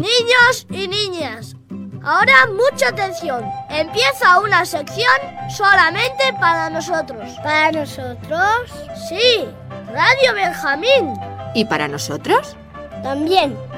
Niños y niñas, ahora mucha atención. Empieza una sección solamente para nosotros. ¿Para nosotros? Sí, Radio Benjamín. ¿Y para nosotros? También.